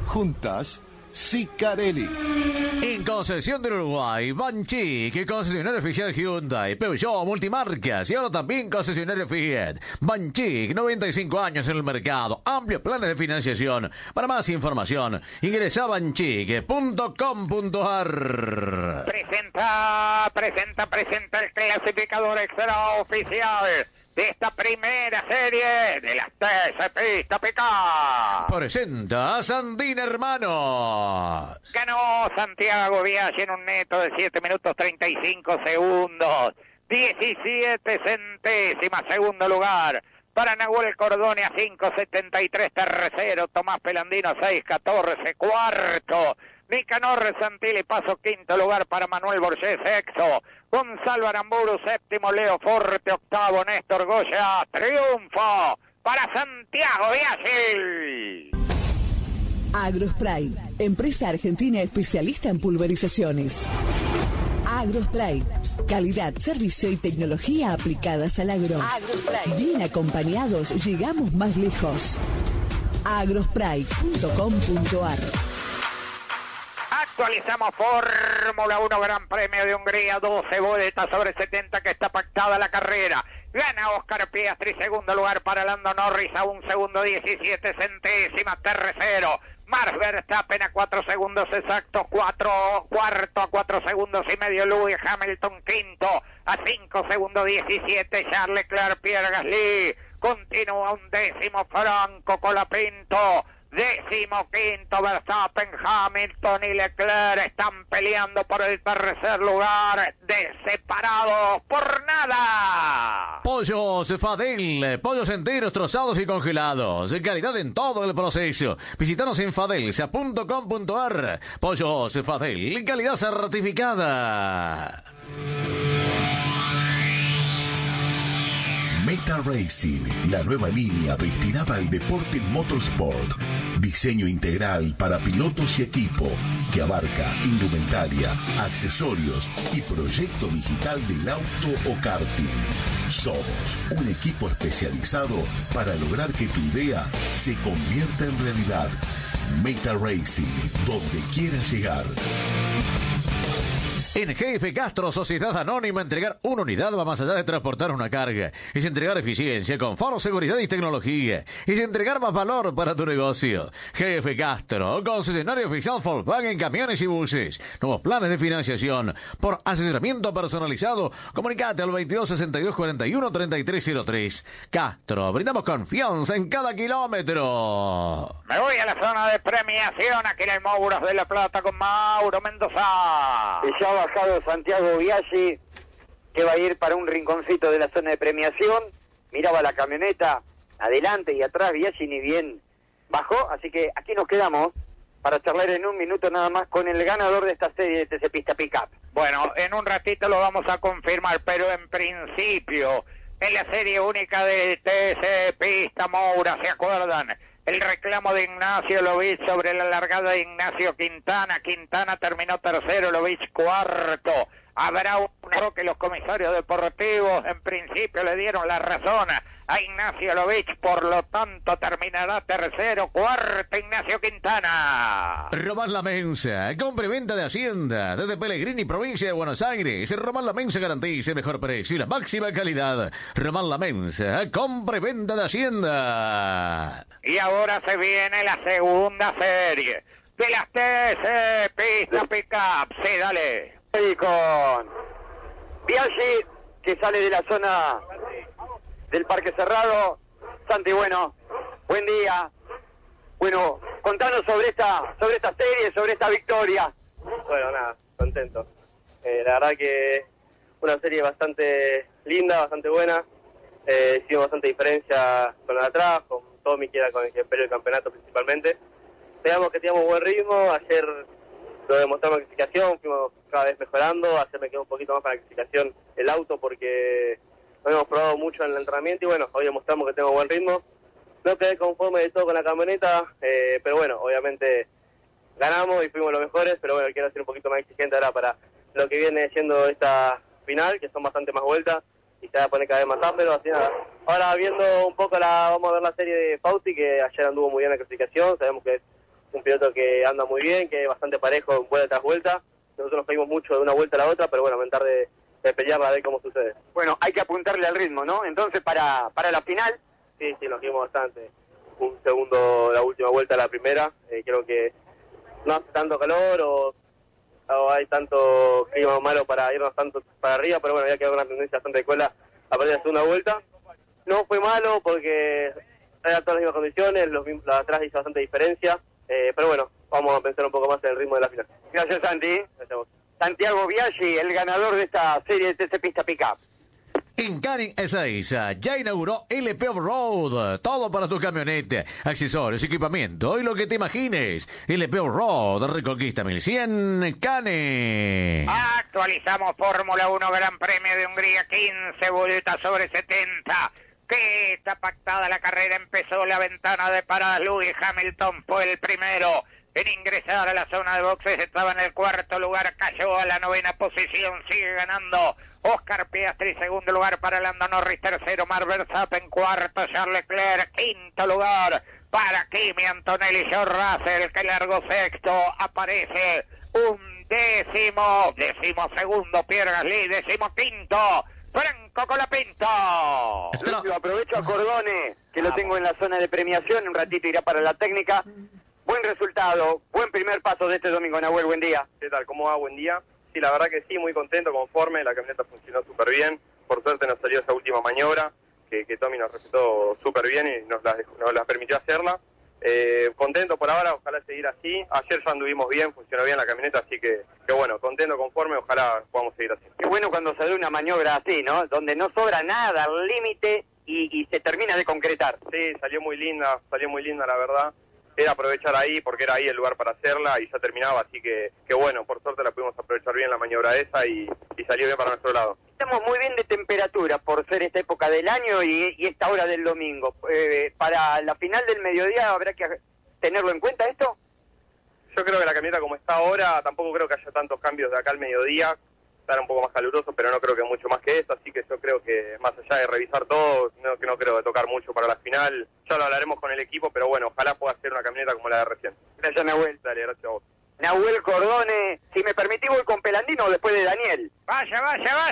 Juntas, Sicarelli. En Concepción del Uruguay, Banchik, concesionario oficial Hyundai, Peugeot, multimarcas y ahora también concesionario Fiat. Banchik, 95 años en el mercado, amplios planes de financiación. Para más información, ingresa a banchik.com.ar. Presenta el clasificador extraoficial de esta primera serie de las TC Pista Pickup. Presenta Sandín Hermanos. Ganó Santiago Biaggi en un neto de 7 minutos 35 segundos. 17 centésimas, segundo lugar. Para Nahuel Cordone 5.73, tercero. Tomás Pelandino 6.14, cuarto. Nicanor Santilli Paso, quinto lugar para Manuel Borges, sexto. Gonzalo Aramburu, séptimo. Leo Forte, octavo. Néstor Goya, triunfo para Santiago Biaggi. Agrospray, empresa argentina especialista en pulverizaciones. Agrospray, calidad, servicio y tecnología aplicadas al agro. Agrospray, bien acompañados llegamos más lejos. Agrospray.com.ar. Actualizamos Fórmula 1 Gran Premio de Hungría, 12 vueltas sobre 70 que está pactada la carrera. Gana Oscar Piastri, segundo lugar para Lando Norris a 1 segundo 17 centésimas, tercero. Max Verstappen a 4 segundos exactos, cuarto a 4 segundos y medio. Lewis Hamilton quinto a 5 segundos 17. Charles Leclerc, Pierre Gasly continúa un décimo. Franco Colapinto. 15º Verstappen, Hamilton y Leclerc están peleando por el tercer lugar, separados por nada. Pollos Fadel, pollos enteros, trozados y congelados, calidad en todo el proceso. Visítanos en fadelsa.com.ar. Pollos Fadel, calidad certificada. Meta Racing, la nueva línea destinada al deporte motorsport. Diseño integral para pilotos y equipo que abarca indumentaria, accesorios y proyecto digital del auto o karting. Somos un equipo especializado para lograr que tu idea se convierta en realidad. Meta Racing, donde quieras llegar. En GF Castro, Sociedad Anónima, entregar una unidad va más allá de transportar una carga. Es entregar eficiencia, confort, seguridad y tecnología. Es entregar más valor para tu negocio. GF Castro, concesionario oficial Volkswagen en camiones y buses. Nuevos planes de financiación. Por asesoramiento personalizado, comunicate al 22 62 41 3303. Castro, brindamos confianza en cada kilómetro. Me voy a la zona de premiación aquí en el Mouros de la Plata con Mauro Mendoza. Y ya ha bajado Santiago Biaggi, que va a ir para un rinconcito de la zona de premiación. Miraba la camioneta adelante y atrás, Biaggi ni bien bajó, así que aquí nos quedamos para charlar en un minuto nada más con el ganador de esta serie de TC Pista Pickup. Bueno, en un ratito lo vamos a confirmar, pero en principio, en la serie única de TC Pista Moura, ¿se acuerdan? El reclamo de Ignacio Lovich sobre la largada de Ignacio Quintana. Quintana terminó tercero, Lovich cuarto. Habrá un error que los comisarios deportivos en principio le dieron la razón a Ignacio Lovich, por lo tanto terminará tercero, cuarto Ignacio Quintana. Román La Mensa, compra y venta de Hacienda, desde Pellegrini, provincia de Buenos Aires. Román La Mensa garantiza el mejor precio y la máxima calidad. Román La Mensa, compra y venta de Hacienda. Y ahora se viene la segunda serie de las TC Pista Pickup. Sí, dale. Y con Biaggi, que sale de la zona del Parque Cerrado. Santi, bueno, buen día. Bueno, contanos sobre esta serie, sobre esta victoria. Bueno, nada, contento. La verdad que una serie bastante linda, bastante buena. Hicimos bastante diferencia con la de atrás, con Tommy, que era con el que peleó el campeonato principalmente. Veamos que teníamos buen ritmo. Ayer lo demostramos en clasificación, fuimos cada vez mejorando. Ayer me quedó un poquito más para la clasificación el auto porque lo hemos probado mucho en el entrenamiento y bueno, hoy demostramos que tengo buen ritmo. No quedé conforme de todo con la camioneta, pero bueno, obviamente ganamos y fuimos los mejores, pero bueno, quiero ser un poquito más exigente ahora para lo que viene siendo esta final, que son bastante más vueltas y se va a poner cada vez más áspero, así nada. Ahora viendo un poco vamos a ver la serie de Fausti, que ayer anduvo muy bien en la clasificación, sabemos que es un piloto que anda muy bien, que es bastante parejo vuelta tras vuelta. Nosotros nos caímos mucho de una vuelta a la otra, pero bueno, aumentar de pelearla, a ver cómo sucede. Bueno, hay que apuntarle al ritmo, ¿no? Entonces, para la final... Sí, nos quedamos bastante. Un segundo la última vuelta a la primera. Creo que no hace tanto calor o hay tanto clima malo para irnos tanto para arriba, pero bueno, había quedado una tendencia bastante de cola a partir de la segunda vuelta. No fue malo porque eran todas las mismas condiciones, los atrás hizo bastante diferencia, pero bueno, vamos a pensar un poco más en el ritmo de la final. Gracias, Santi. Gracias a vos. Santiago Biaggi, el ganador de esta serie de TC Pista Pickup. En Canning Ezeiza ya inauguró LP Off-Road. Todo para tu camioneta, accesorios, equipamiento y lo que te imagines. LP Off-Road, Reconquista 1100, Canning. Actualizamos Fórmula 1 Gran Premio de Hungría, 15 vueltas sobre 70. Que está pactada la carrera, empezó la ventana de paradas. Lewis Hamilton fue el primero en ingresar a la zona de boxes, estaba en el cuarto lugar, cayó a la 9ª posición, sigue ganando Oscar Piastri, segundo lugar para Lando Norris, tercero Max Verstappen, cuarto Charles Leclerc, quinto lugar para Kimi Antonelli, George Russell, que largó sexto, aparece un décimo segundo Pierre Gasly, 15º Franco Colapinto. Lucio, aprovecho a Cordone, que lo tengo en la zona de premiación, un ratito irá para la técnica. Buen resultado, buen primer paso de este domingo, Nahuel, buen día. ¿Qué tal? ¿Cómo va? Buen día. Sí, la verdad que sí, muy contento, conforme, la camioneta funcionó súper bien. Por suerte nos salió esa última maniobra, que Tommy nos respetó súper bien y nos la permitió hacerla. Contento por ahora, ojalá seguir así. Ayer ya anduvimos bien, funcionó bien la camioneta, así que bueno, contento, conforme, ojalá podamos seguir así. Qué bueno cuando se da una maniobra así, ¿no? Donde no sobra nada al límite y se termina de concretar. Sí, salió muy linda la verdad. Era aprovechar ahí, porque era ahí el lugar para hacerla y ya terminaba, así que bueno, por suerte la pudimos aprovechar bien la maniobra esa y salió bien para nuestro lado. Estamos muy bien de temperatura por ser esta época del año y esta hora del domingo. Para la final del mediodía, ¿habrá que tenerlo en cuenta esto? Yo creo que la camioneta como está ahora, tampoco creo que haya tantos cambios de acá al mediodía. Estará un poco más caluroso, pero no creo que mucho más que eso, así que yo creo que más allá de revisar todo, no creo de tocar mucho para la final. Ya lo hablaremos con el equipo, pero bueno, ojalá pueda ser una camioneta como la de recién. Gracias, Nahuel. Dale, gracias a vos. Nahuel Cordone, si me permitís voy con Pelandino después de Daniel. Vaya.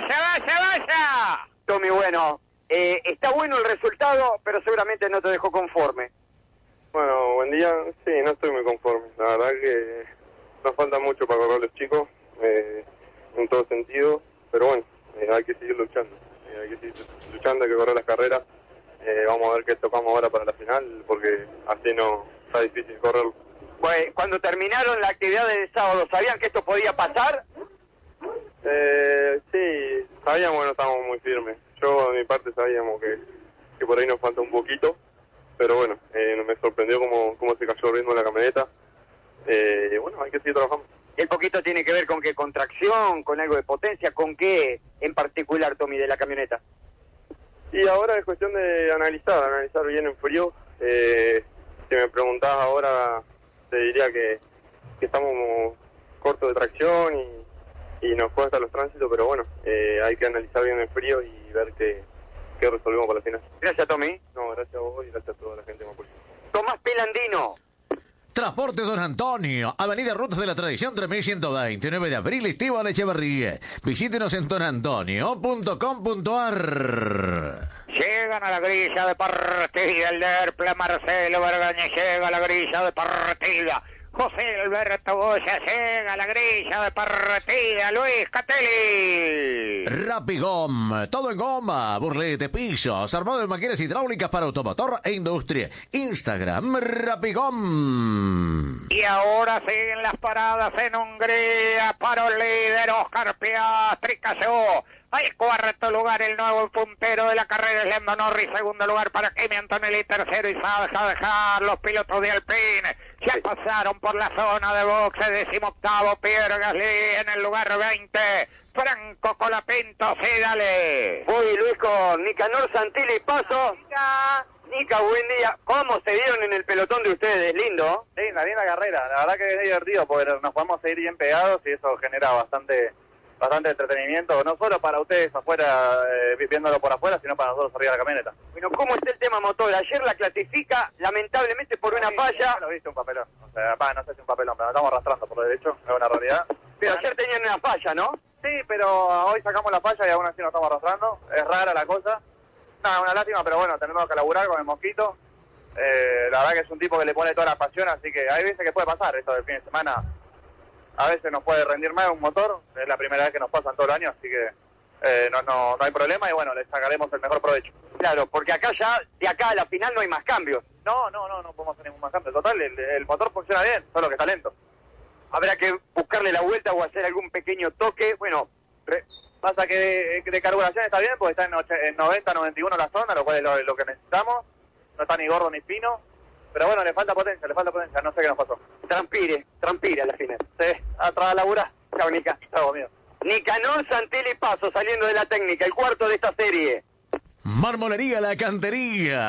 Tommy, bueno, está bueno el resultado, pero seguramente no te dejó conforme. Bueno, buen día. Sí, no estoy muy conforme. La verdad que nos falta mucho para correr los chicos, en todo sentido, pero bueno, hay que seguir luchando. Hay que que correr las carreras. Vamos a ver qué tocamos ahora para la final, porque así no está difícil correrlo. Pues, cuando terminaron la actividad del sábado, ¿sabían que esto podía pasar? Sí, sabíamos que no estábamos muy firmes. Yo, de mi parte, sabíamos que por ahí nos falta un poquito, pero bueno, me sorprendió cómo se cayó el ritmo de la camioneta. Bueno, hay que seguir trabajando. ¿El poquito tiene que ver con qué? ¿Con tracción? ¿Con algo de potencia? ¿Con qué en particular, Tommy, de la camioneta? Y ahora es cuestión de analizar bien en frío. Si me preguntás ahora, te diría que estamos cortos de tracción y nos cuesta los tránsitos, pero bueno, hay que analizar bien en frío y ver qué resolvemos para la final. Gracias, Tommy. No, gracias a vos y gracias a toda la gente de Mapocho. Tomás Pelandino. Transporte Don Antonio, Avenida Rutas de la Tradición 3120, 9 de abril, Esteban Echeverría. Visítenos en donantonio.com.ar. Llegan a la grilla de partida el Derpla Marcelo Vergaña, llega a la grilla de partida José Alberto Goya, llega a la grilla de partida Luis Catelli. Rapigom, todo en goma, burlete, pisos, armado de máquinas hidráulicas para automotor e industria. Instagram, Rapigom. Y ahora siguen las paradas en Hungría para el líder Oscar Piastri, cayó al cuarto lugar el nuevo puntero de la carrera es Lando Norris, segundo lugar para Kimi Antonelli, tercero y sabe dejar los pilotos de Alpine. Ya pasaron por la zona de boxe, 18º Pierre Gasly en el lugar 20. Franco Colapinto, sí, dale. Voy, Luis, con Nicanor Santilli, paso. Nica, buen día. ¿Cómo se dieron en el pelotón de ustedes? Lindo. Sí, una linda carrera. La verdad que es divertido porque nos podemos seguir bien pegados y eso genera bastante bastante entretenimiento, no solo para ustedes afuera, viéndolo por afuera, sino para nosotros arriba de la camioneta. Bueno, ¿cómo está el tema motor? Ayer la clasifica, lamentablemente por una falla. No viste un papelón, o sea, no sé si un papelón, pero nos estamos arrastrando por lo derecho, es una realidad. Pero ayer tenían una falla, ¿no? Sí, pero hoy sacamos la falla y aún así nos estamos arrastrando, es rara la cosa. Nada, una lástima, pero bueno, tenemos que laburar con el Mosquito. La verdad que es un tipo que le pone toda la pasión, así que hay veces que puede pasar esto del fin de semana. A veces nos puede rendir más un motor, es la primera vez que nos pasa en todo el año, así que no hay problema y bueno, le sacaremos el mejor provecho. Claro, porque acá ya, de acá a la final no hay más cambios. No podemos hacer ningún más cambio. Total, el motor funciona bien, solo que está lento. Habrá que buscarle la vuelta o hacer algún pequeño toque. Bueno, pasa que de carburación está bien, porque está en 90, 91 la zona, lo cual es lo que necesitamos. No está ni gordo ni fino. Pero bueno, le falta potencia, no sé qué nos pasó. Transpire a la final. Sí, atrás a laburar. Chao, Nica. Chao, amigo. Nicanor Santelli Paso saliendo de la técnica, el cuarto de esta serie. Marmolería La Cantería.